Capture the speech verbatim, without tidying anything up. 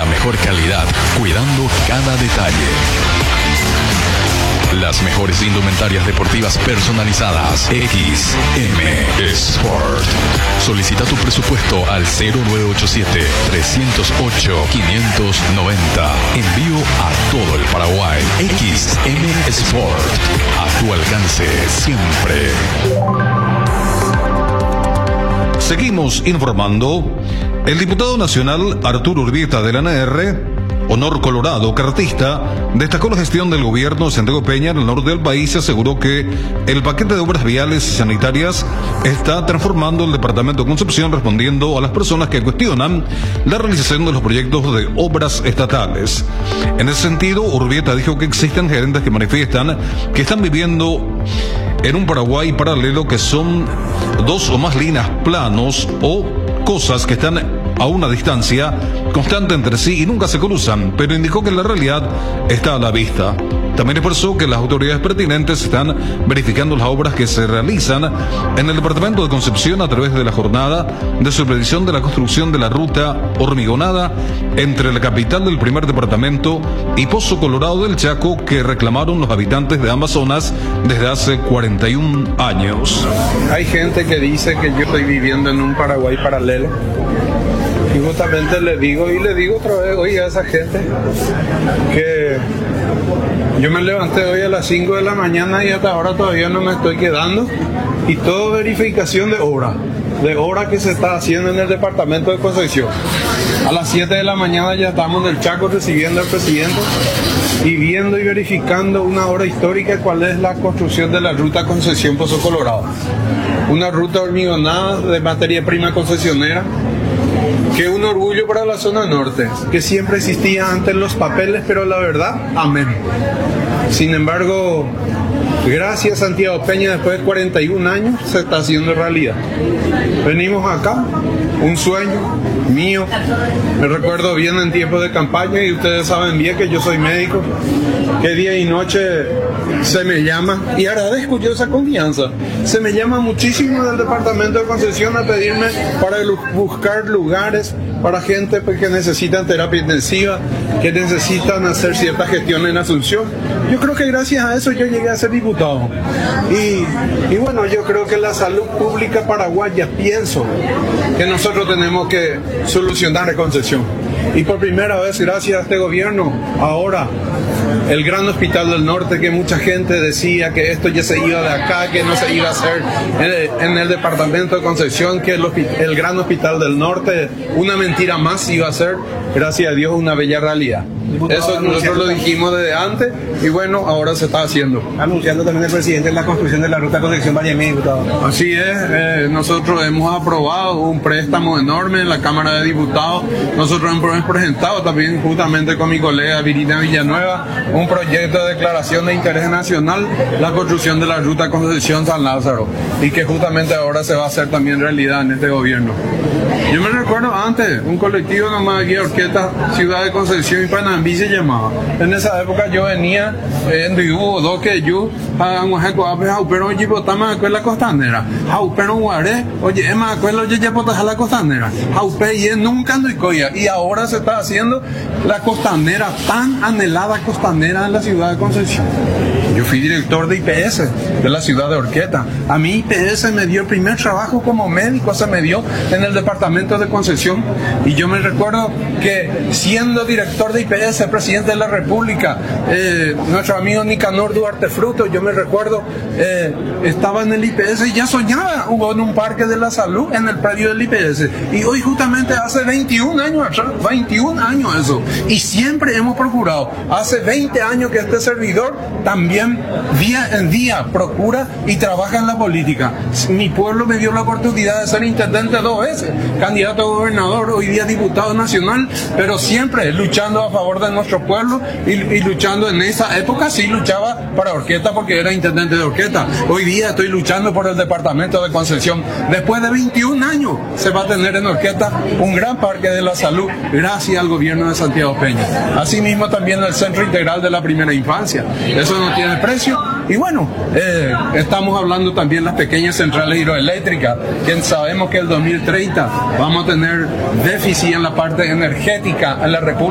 la mejor calidad, cuidando cada detalle. Las mejores indumentarias deportivas personalizadas. X M Sport. Solicita tu presupuesto al cero nueve ocho siete, tres cero ocho, cinco nueve cero. Envío a todo el Paraguay. X M Sport. A tu alcance siempre. Seguimos informando. El diputado nacional Arturo Urbieta del A N R, Honor Colorado, cartista, destacó la gestión del gobierno de Santiago Peña en el norte del país y aseguró que el paquete de obras viales y sanitarias está transformando el departamento de Concepción, respondiendo a las personas que cuestionan la realización de los proyectos de obras estatales. En ese sentido, Urbieta dijo que existen gerentes que manifiestan que están viviendo en un Paraguay paralelo, que son dos o más líneas planos o cosas que están a una distancia constante entre sí y nunca se cruzan, pero indicó que la realidad está a la vista. También expresó que las autoridades pertinentes están verificando las obras que se realizan en el departamento de Concepción a través de la jornada de supervisión de la construcción de la ruta hormigonada entre la capital del primer departamento y Pozo Colorado del Chaco, que reclamaron los habitantes de ambas zonas desde hace cuarenta y un años. Hay gente que dice que yo estoy viviendo en un Paraguay paralelo. Y justamente le digo y le digo otra vez, oye, a esa gente que yo me levanté hoy a las cinco de la mañana y hasta ahora todavía no me estoy quedando, y todo verificación de obra, de obra que se está haciendo en el departamento de Concepción. A las siete de la mañana ya estamos en el Chaco recibiendo al presidente y viendo y verificando una obra histórica, cuál es la construcción de la ruta Concepción Pozo Colorado. Una ruta hormigonada de materia prima concesionera, que es un orgullo para la zona norte, que siempre existía antes en los papeles, pero la verdad, amén. Sin embargo, gracias a Santiago Peña, después de cuarenta y un años, se está haciendo realidad. Venimos acá, un sueño mío, me recuerdo bien en tiempos de campaña, y ustedes saben bien que yo soy médico, que día y noche se me llama, y agradezco yo esa confianza, se me llama muchísimo del departamento de Concepción a pedirme para buscar lugares para gente que necesitan terapia intensiva, que necesitan hacer ciertas gestiones en Asunción. Yo creo que gracias a eso yo llegué a ser diputado. Y, y bueno, yo creo que la salud pública paraguaya, pienso que nosotros tenemos que solucionar en Concepción. Y por primera vez, gracias a este gobierno, ahora el Gran Hospital del Norte, que mucha gente decía que esto ya se iba de acá, que no se iba a hacer en, en el departamento de Concepción, que el, el Gran Hospital del Norte, una mentira más iba a ser, gracias a Dios, una bella realidad. Eso nosotros lo dijimos desde antes y bueno, ahora se está haciendo. Anunciando también el presidente la construcción de la ruta Concepción Vallemí, diputado. Así es, eh, nosotros hemos aprobado un préstamo enorme en la Cámara de Diputados. Nosotros hemos presentado también, justamente con mi colega Virina Villanueva, un proyecto de declaración de interés nacional, la construcción de la ruta Concepción San Lázaro, y que justamente ahora se va a hacer también realidad en este gobierno. Yo me recuerdo antes, un colectivo nomás aquí, Orquesta Ciudad de Concepción y Panambí se llamaba. En esa época yo venía en Dibu, dos que yo, a un jeco, a pero oye, botamos a la costanera. Pero guaré, oye, es más, oye, ya botas la costanera. Jaupe y nunca no coya. Y ahora se está haciendo la costanera, tan anhelada costanera en la ciudad de Concepción. Yo fui director de I P S de la ciudad de Orqueta. A mí I P S me dio el primer trabajo como médico, se me dio en el departamento de Concepción. Y yo me recuerdo que siendo director de I P S, presidente de la República, eh, nuestro amigo Nicanor Duarte Fruto, yo me recuerdo, eh, estaba en el I P S y ya soñaba, hubo en un parque de la salud en el predio del I P S. Y hoy justamente hace veintiún años, veintiún años eso. Y siempre hemos procurado, hace veinte años que este servidor también día en día procura y trabaja en la política. Mi pueblo me dio la oportunidad de ser intendente dos veces, candidato a gobernador, hoy día diputado nacional, pero siempre luchando a favor de nuestro pueblo y, y luchando en esa época, sí luchaba para Orqueta porque era intendente de Orqueta. Hoy día estoy luchando por el departamento de Concepción. Después de veintiún años se va a tener en Orqueta un gran parque de la salud gracias al gobierno de Santiago Peña. Asimismo también el Centro Integral de la Primera Infancia. Eso no tiene precio. Y bueno, eh, estamos hablando también de las pequeñas centrales hidroeléctricas, que sabemos que el dos mil treinta vamos a tener déficit en la parte energética en la República.